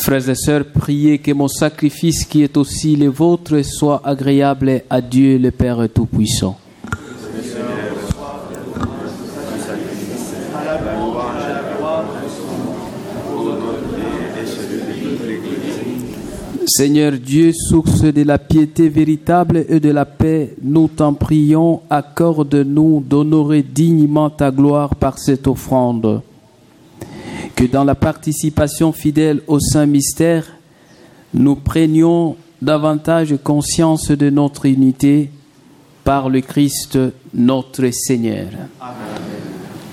Frères et sœurs, priez que mon sacrifice qui est aussi le vôtre soit agréable à Dieu le Père Tout-Puissant. Seigneur Dieu, source de la piété véritable et de la paix, nous t'en prions, accorde-nous d'honorer dignement ta gloire par cette offrande. Que dans la participation fidèle au Saint Mystère, nous prenions davantage conscience de notre unité par le Christ notre Seigneur. Amen.